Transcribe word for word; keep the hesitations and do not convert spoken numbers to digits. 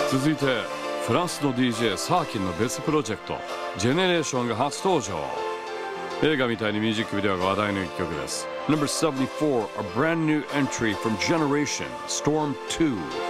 続いてフランスの ディージェー サーキンの別プロジェクトジェネレーションが初登場。映画みたいにミュージックビデオが話題の一曲です。 ナンバーセブンティーフォー A brand new entry from Generation Storm ツー